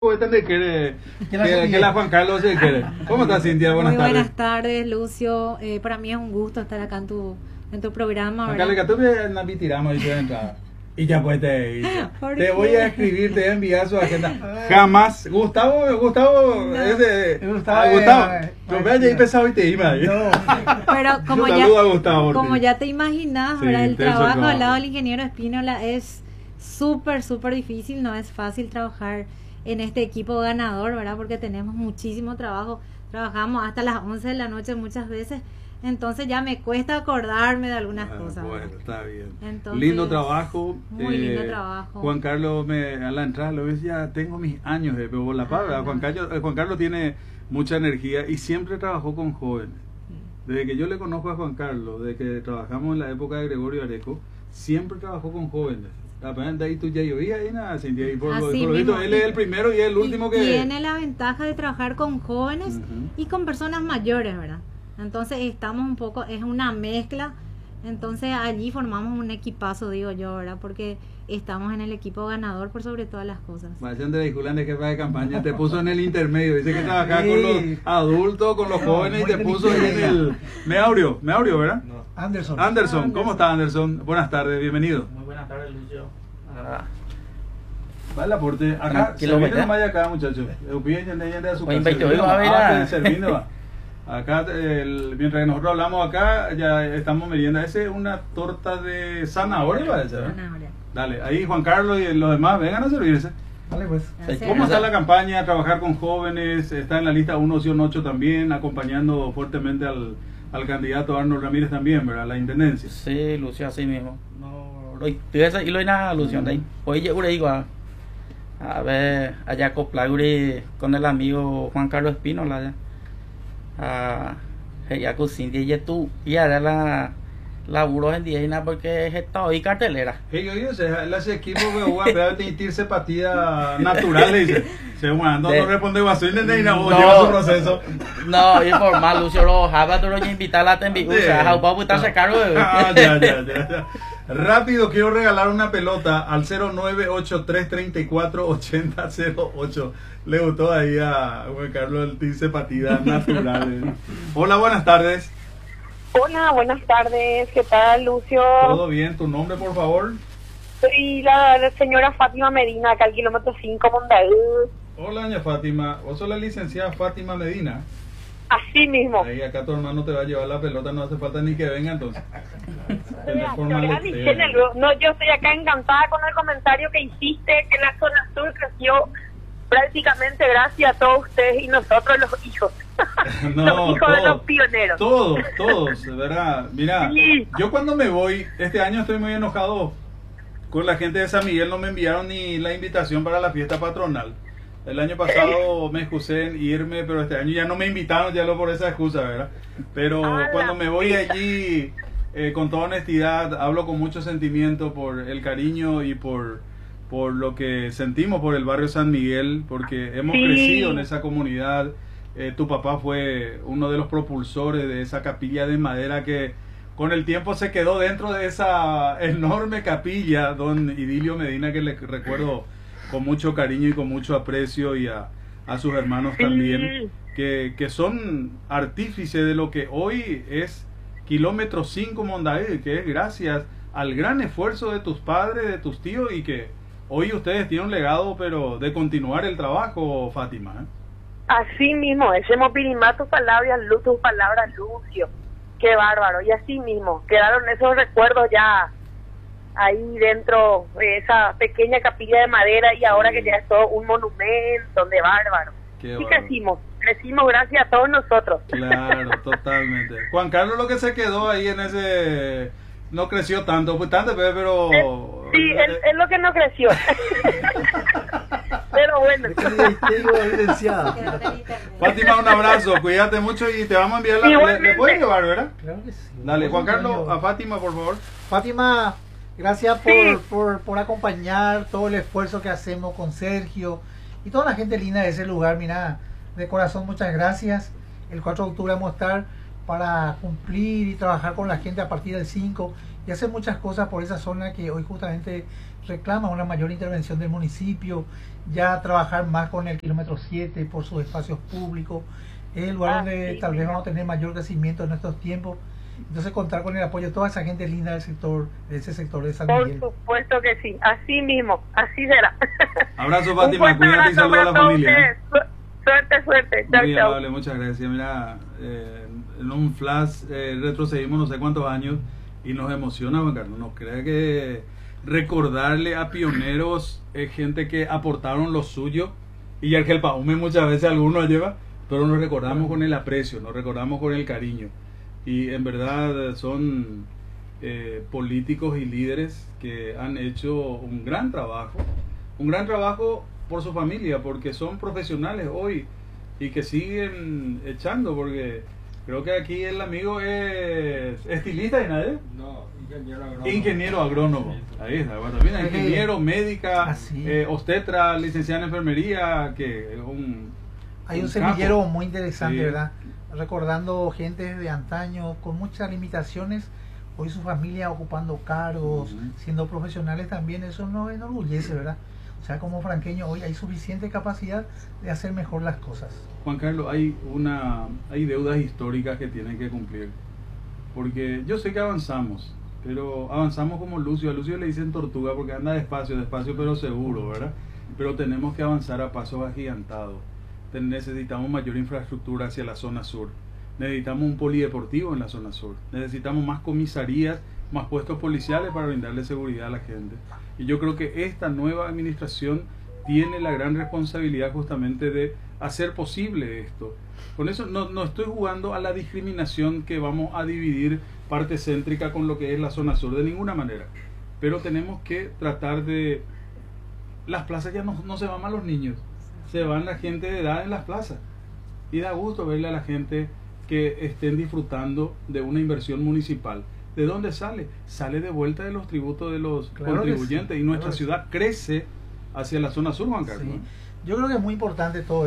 Que la Juan Carlos se quiere. ¿Cómo estás, Cintia? Buenas tardes. Buenas tardes, Lucio. Para mí es un gusto estar acá en tu programa. Juan Carlos, que tú me tiramos y entrada. Y ya pues te voy a escribir, te voy a enviar su agenda. Jamás. Gustavo, no. Yo me he pensado y te iba. Pero como ya te imaginas, sí, el trabajo al lado del ingeniero Espínola es súper difícil, no es fácil trabajar en este equipo ganador, ¿verdad? Porque tenemos muchísimo trabajo, trabajamos hasta las 11 de la noche muchas veces, entonces ya me cuesta acordarme de algunas cosas. Bueno, está bien. Entonces, lindo trabajo. Muy lindo trabajo. Juan Carlos, a la entrada lo ves, ya tengo mis años de la palabra. Juan Carlos tiene mucha energía y siempre trabajó con jóvenes. Desde que yo le conozco a Juan Carlos, desde que trabajamos en la época de Gregorio Areco, siempre trabajó con jóvenes. De ahí tú ya oías ahí nada, Cintia, y por lo visto él es el primero y el último que tiene la ventaja de trabajar con jóvenes y con personas mayores, ¿verdad? Entonces estamos un poco, es una mezcla, entonces allí formamos un equipazo, digo yo, ¿verdad? Porque estamos en el equipo ganador por sobre todas las cosas. Vayan de Vehicular de jefa de campaña, te puso en el intermedio, dice que trabajaba con los adultos, con los jóvenes y te puso en el me abrió, ¿verdad? No. Anderson, ¿cómo está Anderson? Buenas tardes, bienvenido. Muy buenas tardes, Lucio. Va el aporte, acá, servindo nomás acá, muchachos. Acá, mientras que nosotros hablamos acá, ya estamos merienda. Ese es una torta de zanahoria, parece, ¿verdad? Zanahoria. Dale, ahí Juan Carlos y los demás, vengan a servirse. Vale, pues. ¿Cómo está la campaña? Trabajar con jóvenes, está en la lista 1-8 también, acompañando fuertemente al candidato Arnold Ramírez también, ¿verdad? La intendencia. Sí, Lucio, así mismo. Y lo nada, Lucio, ahí. Hoy yo digo a ver, allá coplagure con el amigo Juan Carlos Espínola, ella cocina y tú y ahora la laburo en día porque es estado y cartelera. Yo ese equipo que va a tener partida natural, dice. No responde guasuines ni no lleva su proceso. No, informal, Lucio, lo jaba tú lo invitar a la tembi, o sea, how about estarse cargo. Ya. Rápido, quiero regalar una pelota al 0983348008. Le gustó ahí a Juan Carlos el dice partidas naturales. Hola, buenas tardes. Hola, buenas tardes. ¿Qué tal, Lucio? ¿Todo bien? ¿Tu nombre, por favor? Soy la señora Fátima Medina, acá al kilómetro 5, Mondaú. Hola, doña Fátima. ¿Vos sos la licenciada Fátima Medina? Así mismo. Ahí acá tu hermano te va a llevar la pelota, no hace falta ni que venga entonces. No, yo estoy acá encantada con el comentario que hiciste, que la zona sur creció prácticamente gracias a todos ustedes y nosotros los hijos. Los hijos de los pioneros. Todos, de verdad. Mira, sí. Yo cuando me voy, este año estoy muy enojado con la gente de San Miguel, no me enviaron ni la invitación para la fiesta patronal. El año pasado me excusé en irme, pero este año ya no me invitaron, ya lo por esa excusa, ¿verdad? Pero cuando me voy allí, con toda honestidad, hablo con mucho sentimiento por el cariño y por lo que sentimos por el barrio San Miguel, porque hemos crecido en esa comunidad. Tu papá fue uno de los propulsores de esa capilla de madera que con el tiempo se quedó dentro de esa enorme capilla, don Idilio Medina, que le recuerdo con mucho cariño y con mucho aprecio, y a sus hermanos también, que son artífices de lo que hoy es kilómetro 5 Mondaí, que es gracias al gran esfuerzo de tus padres, de tus tíos, y que hoy ustedes tienen un legado, pero de continuar el trabajo, Fátima, ¿eh? Así mismo, ese mopirimá tus palabras, Lucio, qué bárbaro, y así mismo, quedaron esos recuerdos ya ahí dentro de esa pequeña capilla de madera, y ahora que ya es todo un monumento de bárbaro. Y crecimos gracias a todos nosotros. Claro, totalmente. Juan Carlos lo que se quedó ahí en ese... No creció tanto, pero... Sí, es lo que no creció. Pero bueno. Fátima, un abrazo, cuídate mucho y te vamos a enviar ¿Le puedes llevar, verdad? Claro que sí. Dale, Juan Carlos, a Fátima, por favor. Fátima, gracias por acompañar todo el esfuerzo que hacemos con Sergio y toda la gente linda de ese lugar. Mira, de corazón, muchas gracias. El 4 de octubre vamos a estar para cumplir y trabajar con la gente a partir del 5 y hacer muchas cosas por esa zona que hoy justamente reclama una mayor intervención del municipio, ya trabajar más con el kilómetro 7 por sus espacios públicos, es el lugar donde tal vez vamos a tener mayor crecimiento en estos tiempos. Entonces contar con el apoyo de toda esa gente linda del sector, de ese sector de San Miguel. Por supuesto que sí, así mismo, así será. Abrazo, Fátima, cuídate y saluda a la familia. Suerte, chao, muy chao. amable, muchas gracias. Mira, en un flash retrocedimos no sé cuántos años y nos emociona, Juan Carlos. Nos cree que recordarle a pioneros, gente que aportaron lo suyo, y el Paume muchas veces algunos lleva, pero nos recordamos con el aprecio, nos recordamos con el cariño. Y en verdad son políticos y líderes que han hecho un gran trabajo por su familia, porque son profesionales hoy y que siguen echando, porque creo que aquí el amigo es estilista y nadie. No, ingeniero agrónomo. Ahí está, bueno, mira, ingeniero, médica, obstetra, licenciada en enfermería, que hay un semillero campo muy interesante, sí, ¿verdad? Recordando gente de antaño con muchas limitaciones, hoy su familia ocupando cargos, siendo profesionales también, eso nos enorgullece, ¿verdad? O sea, como franqueño hoy hay suficiente capacidad de hacer mejor las cosas. Juan Carlos, hay deudas históricas que tienen que cumplir, porque yo sé que avanzamos, pero avanzamos como Lucio. A Lucio le dicen tortuga porque anda despacio pero seguro, ¿verdad? Pero tenemos que avanzar a pasos agigantados. Necesitamos mayor infraestructura hacia la zona sur, necesitamos un polideportivo en la zona sur, necesitamos más comisarías, más puestos policiales para brindarle seguridad a la gente. Y yo creo que esta nueva administración tiene la gran responsabilidad justamente de hacer posible esto. Con eso no estoy jugando a la discriminación que vamos a dividir parte céntrica con lo que es la zona sur, de ninguna manera. Pero tenemos que tratar de... Las plazas ya no se van a los niños, se van la gente de edad en las plazas. Y da gusto verle a la gente que estén disfrutando de una inversión municipal. ¿De dónde sale? Sale de vuelta de los tributos de los contribuyentes, y nuestra ciudad crece hacia la zona sur, Juan Carlos. Sí. Yo creo que es muy importante todos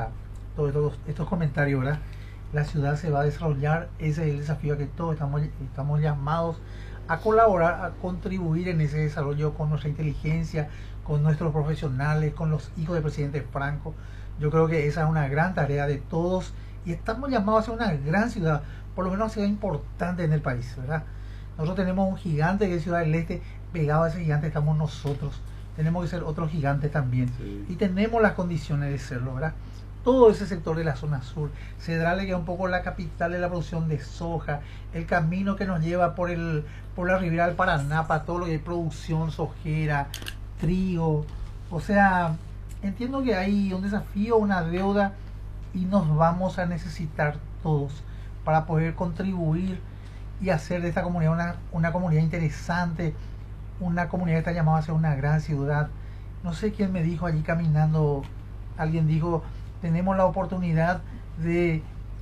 estos comentarios, ¿verdad? La ciudad se va a desarrollar, ese es el desafío que todos estamos llamados a colaborar, a contribuir en ese desarrollo con nuestra inteligencia, con nuestros profesionales, con los hijos del presidente Franco. Yo creo que esa es una gran tarea de todos y estamos llamados a ser una gran ciudad, por lo menos una ciudad importante en el país, ¿verdad? Nosotros tenemos un gigante que es Ciudad del Este, pegado a ese gigante estamos nosotros. Tenemos que ser otros gigantes también, sí, y tenemos las condiciones de serlo, ¿verdad? Todo ese sector de la zona sur, Cedral, que es un poco la capital de la producción de soja, el camino que nos lleva por la ribera del Paraná, para todo lo que es producción sojera, trigo. O sea, entiendo que hay un desafío, una deuda, y nos vamos a necesitar todos para poder contribuir y hacer de esta comunidad una comunidad interesante, una comunidad que está llamada a ser una gran ciudad. No sé quién me dijo allí caminando, alguien dijo, tenemos la oportunidad de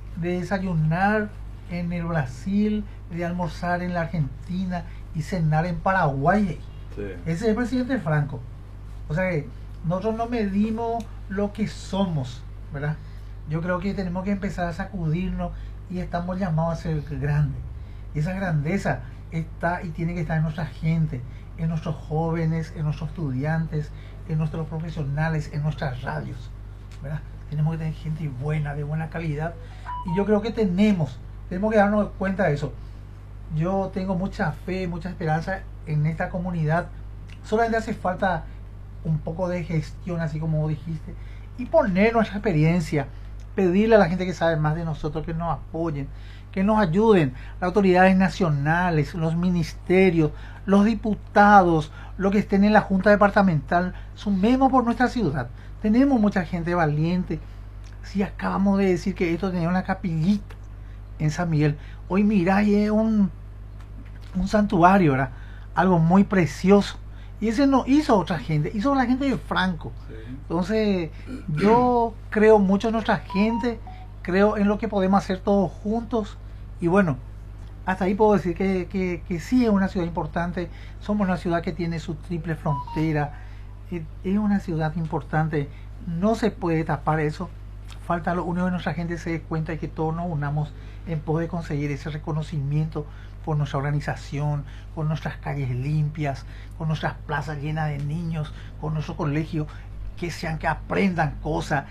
desayunar en el Brasil, de almorzar en la Argentina y cenar en Paraguay. Sí. Ese es el presidente Franco. O sea que nosotros no medimos lo que somos, ¿verdad? Yo creo que tenemos que empezar a sacudirnos y estamos llamados a ser grandes. Y esa grandeza está y tiene que estar en nuestra gente, en nuestros jóvenes, en nuestros estudiantes, en nuestros profesionales, en nuestras radios, ¿verdad? Tenemos que tener gente buena, de buena calidad, y yo creo que tenemos que darnos cuenta de eso. Yo tengo mucha fe, mucha esperanza en esta comunidad. Solamente hace falta un poco de gestión, así como dijiste, y poner nuestra experiencia, pedirle a la gente que sabe más de nosotros que nos apoyen, que nos ayuden, las autoridades nacionales, los ministerios, los diputados, los que estén en la Junta Departamental, sumemos por nuestra ciudad. Tenemos mucha gente valiente. Si acabamos de decir que esto tenía una capillita en San Miguel, hoy mirá, y es un santuario, ¿verdad? Algo muy precioso. Y ese no hizo otra gente, hizo la gente de Franco. Sí. Entonces, yo creo mucho en nuestra gente, creo en lo que podemos hacer todos juntos. Y bueno, hasta ahí puedo decir que sí es una ciudad importante. Somos una ciudad que tiene su triple frontera. Es una ciudad importante, no se puede tapar eso. falta lo único que nuestra gente se dé cuenta y que todos nos unamos en pos de conseguir ese reconocimiento por nuestra organización, con nuestras calles limpias, con nuestras plazas llenas de niños, con nuestro colegio, que aprendan cosas,